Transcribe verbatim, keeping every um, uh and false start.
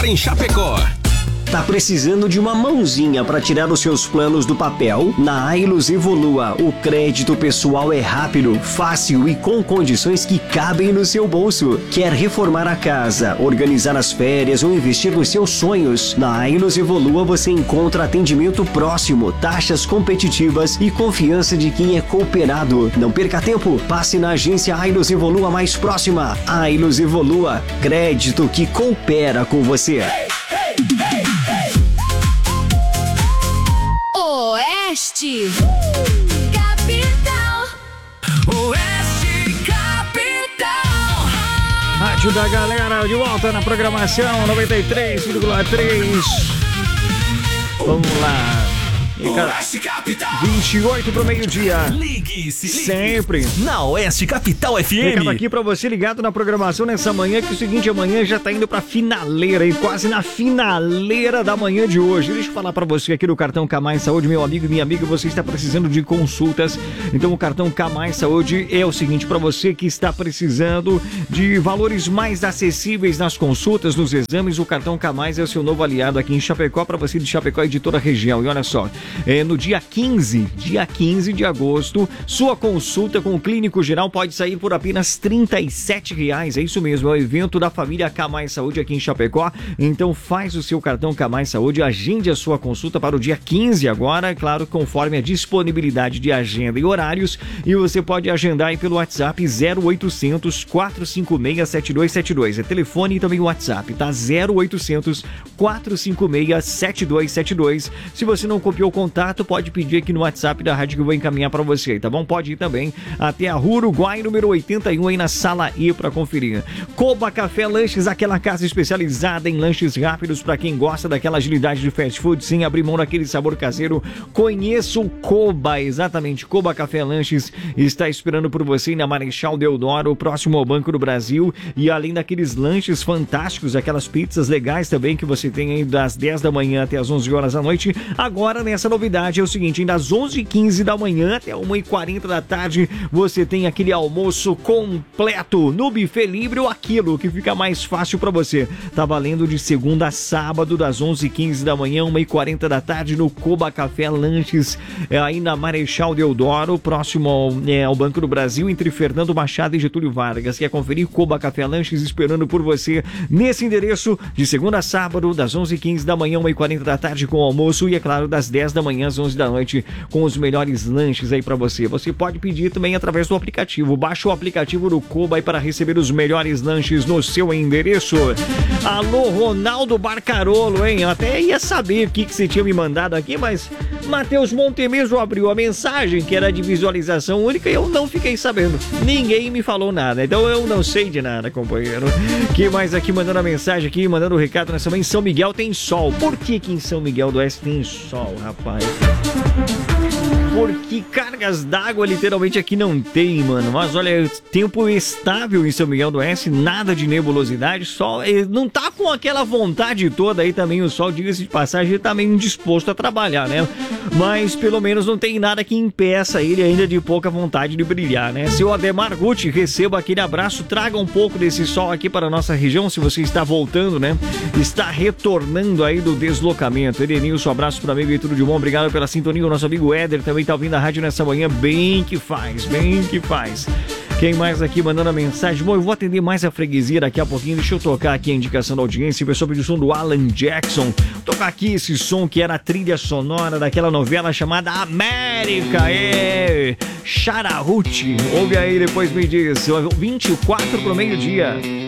em Chapecó. Tá precisando de uma mãozinha para tirar os seus planos do papel? Na Ailos Evolua, o crédito pessoal é rápido, fácil e com condições que cabem no seu bolso. Quer reformar a casa, organizar as férias ou investir nos seus sonhos? Na Ailos Evolua você encontra atendimento próximo, taxas competitivas e confiança de quem é cooperado. Não perca tempo, passe na agência Ailos Evolua mais próxima. Ailos Evolua, crédito que coopera com você. Oeste Capital. Oeste Capital. Rádio da galera de volta na programação noventa e três vírgula três. Vamos lá. Oeste Capital. vinte e oito pro meio-dia. Ligue-se, ligue. Sempre Na Oeste Capital F M. Recado aqui pra você ligado na programação nessa manhã, que é o seguinte, amanhã já tá indo pra finaleira, e quase na finaleira da manhã de hoje. Deixa eu falar pra você aqui do cartão K Mais Saúde, meu amigo e minha amiga, você está precisando de consultas, então o cartão K Mais Saúde é o seguinte, pra você que está precisando de valores mais acessíveis nas consultas, nos exames, o cartão K Mais é o seu novo aliado aqui em Chapecó, pra você de Chapecó e de toda a região. E olha só, é, no dia quinze, dia quinze de agosto, sua consulta com o clínico geral pode sair por apenas trinta e sete reais. É isso mesmo, é o evento da família K Mais Saúde aqui em Chapecó. Então faz o seu cartão K Mais Saúde, agende a sua consulta para o dia quinze agora, claro, conforme a disponibilidade de agenda e horários. E você pode agendar aí pelo WhatsApp zero oitocentos, quatrocentos e cinquenta e seis, sete dois sete dois. É telefone e também o WhatsApp, tá? zero oitocentos, quatrocentos e cinquenta e seis, sete dois sete dois. Se você não copiou o contato, pode pedir aqui no WhatsApp da rádio que eu vou encaminhar para você, tá bom? Pode ir também até a Rua Uruguai, número oitenta e um, aí na Sala E para conferir. Coba Café Lanches, aquela casa especializada em lanches rápidos para quem gosta daquela agilidade de fast food sem abrir mão daquele sabor caseiro. Conheça o Coba, exatamente. Coba Café Lanches está esperando por você na Marechal Deodoro, próximo ao Banco do Brasil. E além daqueles lanches fantásticos, aquelas pizzas legais também que você tem aí das dez da manhã até as onze horas da noite, agora nessa novidade é o seguinte, das onze e quinze da manhã até uma e quarenta da tarde, você tem aquele almoço completo no buffet livre ou aquilo que fica mais fácil para você. Tá valendo de segunda a sábado, das onze e quinze da manhã, uma e quarenta da tarde, no Coba Café Lanches, é, aí na Marechal Deodoro, próximo ao, é, ao Banco do Brasil, entre Fernando Machado e Getúlio Vargas. Quer conferir? Coba Café Lanches esperando por você nesse endereço, de segunda a sábado, das onze e quinze da manhã, uma e quarenta da tarde com o almoço, e é claro, das dez da manhã às onze da noite, com os melhores lanches aí para você. Você pode pedir também através do aplicativo. Baixa o aplicativo do Coba aí para receber os melhores lanches no seu endereço. Alô, Ronaldo Barcarolo, hein? Eu até ia saber o que, que você tinha me mandado aqui, mas Matheus Montemeso abriu a mensagem, que era de visualização única, e eu não fiquei sabendo. Ninguém me falou nada, então eu não sei de nada, companheiro. Que mais aqui mandando a mensagem aqui, mandando o um recado nessa manhã. Em São Miguel tem sol. Por que que em São Miguel do Oeste tem sol, rapaz? Porque cargas d'água literalmente aqui não tem, mano. Mas olha, tempo estável em São Miguel do Oeste, nada de nebulosidade, sol, não tá com aquela vontade toda aí também, o sol, diga-se de passagem, ele tá meio indisposto a trabalhar, né? Mas pelo menos não tem nada que impeça ele ainda de pouca vontade de brilhar, né? Seu Ademar Gucci, receba aquele abraço, traga um pouco desse sol aqui para a nossa região, se você está voltando, né? Está retornando aí do deslocamento. Edenilson, abraço para amigo e tudo de bom, obrigado pela sintonia, o nosso amigo Éder também tá ouvindo a rádio nessa manhã, bem que faz, bem que faz. Quem mais aqui mandando a mensagem? Bom, eu vou atender mais a freguesia daqui a pouquinho. Deixa eu tocar aqui a indicação da audiência. O pessoal pediu o som do Alan Jackson. Vou tocar aqui esse som que era a trilha sonora daquela novela chamada América. É Chararuti. Ouve aí, depois me diz. vinte e quatro pro meio-dia.